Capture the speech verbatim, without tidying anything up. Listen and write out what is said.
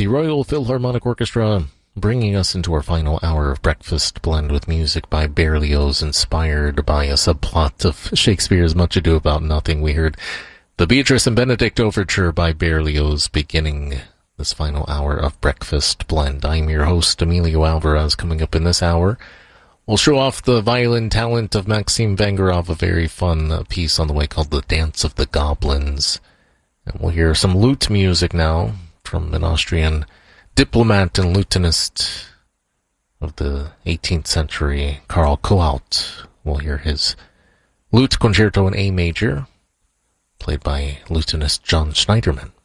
The Royal Philharmonic Orchestra, bringing us into our final hour of Breakfast Blend with music by Berlioz, inspired by a subplot of Shakespeare's Much Ado About Nothing. We heard the Beatrice and Benedict Overture by Berlioz, beginning this final hour of Breakfast Blend. I'm your host, Emilio Alvarez. Coming up in this hour, we'll show off the violin talent of Maxim Vengerov, a very fun piece on the way called The Dance of the Goblins. And we'll hear some lute music now from an Austrian diplomat and lutenist of the eighteenth century, Karl Kohaut. We'll hear his lute concerto in A major, played by lutenist John Schneiderman.